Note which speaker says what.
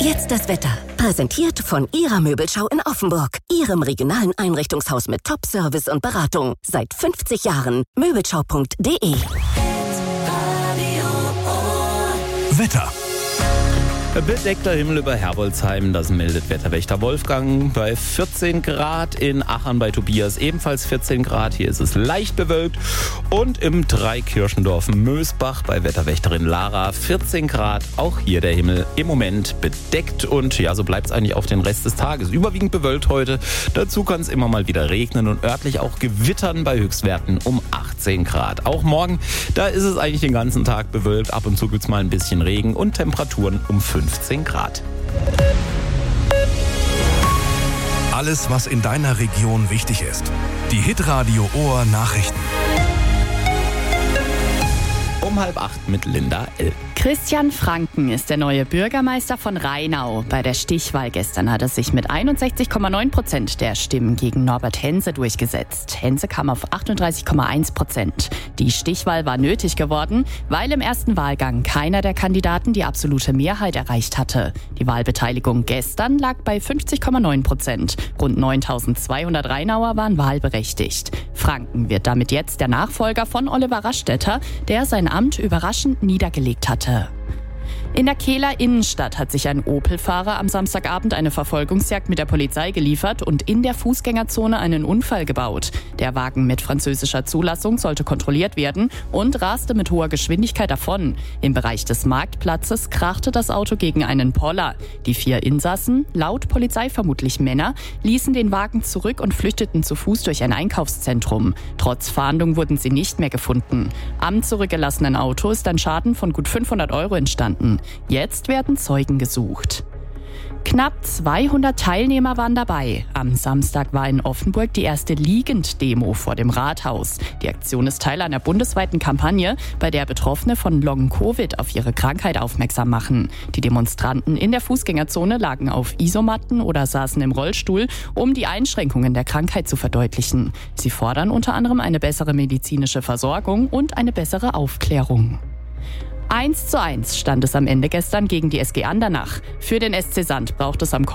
Speaker 1: Jetzt das Wetter. Präsentiert von Ihrer Möbelschau in Offenburg. Ihrem regionalen Einrichtungshaus mit Top-Service und Beratung. Seit 50 Jahren. Möbelschau.de.
Speaker 2: Wetter.
Speaker 3: Bedeckter Himmel über Herbolzheim, das meldet Wetterwächter Wolfgang. Bei 14 Grad in Achern bei Tobias ebenfalls 14 Grad. Hier ist es leicht bewölkt. Und im Dreikirchendorf Mösbach bei Wetterwächterin Lara 14 Grad. Auch hier der Himmel im Moment bedeckt. Und ja, so bleibt es eigentlich auf den Rest des Tages. Überwiegend bewölkt heute. Dazu kann es immer mal wieder regnen und örtlich auch gewittern bei Höchstwerten um 18 Grad. Auch morgen, da ist es eigentlich den ganzen Tag bewölkt. Ab und zu gibt es mal ein bisschen Regen und Temperaturen um 15 Grad.
Speaker 2: Alles, was in deiner Region wichtig ist. Die Hitradio Ohr Nachrichten.
Speaker 3: Um 7:30 mit Linda L.
Speaker 4: Christian Franken ist der neue Bürgermeister von Rheinau. Bei der Stichwahl gestern hat er sich mit 61,9% der Stimmen gegen Norbert Hense durchgesetzt. Hense kam auf 38,1%. Die Stichwahl war nötig geworden, weil im ersten Wahlgang keiner der Kandidaten die absolute Mehrheit erreicht hatte. Die Wahlbeteiligung gestern lag bei 50,9%. Rund 9.200 Rheinauer waren wahlberechtigt. Franken wird damit jetzt der Nachfolger von Oliver Rastetter, der sein Amt überraschend niedergelegt hatte. In der Kehler Innenstadt hat sich ein Opel-Fahrer am Samstagabend eine Verfolgungsjagd mit der Polizei geliefert und in der Fußgängerzone einen Unfall gebaut. Der Wagen mit französischer Zulassung sollte kontrolliert werden und raste mit hoher Geschwindigkeit davon. Im Bereich des Marktplatzes krachte das Auto gegen einen Poller. Die 4 Insassen, laut Polizei vermutlich Männer, ließen den Wagen zurück und flüchteten zu Fuß durch ein Einkaufszentrum. Trotz Fahndung wurden sie nicht mehr gefunden. Am zurückgelassenen Auto ist ein Schaden von gut 500 € entstanden. Jetzt werden Zeugen gesucht. Knapp 200 Teilnehmer waren dabei. Am Samstag war in Offenburg die erste Liegend-Demo vor dem Rathaus. Die Aktion ist Teil einer bundesweiten Kampagne, bei der Betroffene von Long-Covid auf ihre Krankheit aufmerksam machen. Die Demonstranten in der Fußgängerzone lagen auf Isomatten oder saßen im Rollstuhl, um die Einschränkungen der Krankheit zu verdeutlichen. Sie fordern unter anderem eine bessere medizinische Versorgung und eine bessere Aufklärung. 1:1 stand es am Ende gestern gegen die SG Andernach. Für den SC Sand braucht es am